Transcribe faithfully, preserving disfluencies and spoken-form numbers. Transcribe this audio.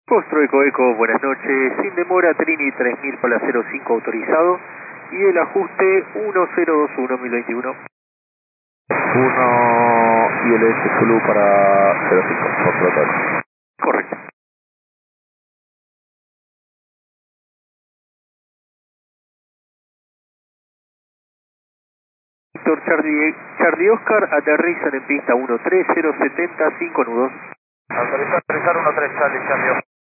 Postro Eco Eco, buenas noches. Sin demora, Trini tres mil para cero cinco autorizado. Y el ajuste uno cero dos uno mil veintiuno. uno I L S Zulu para cero cinco, por protocolo. Correcto. Víctor Charlie, Charlie Oscar, aterrizan en pista uno tres cero siete cero, cinco nudos. Autorizar, autorizar uno tres, Charlie, Charlie.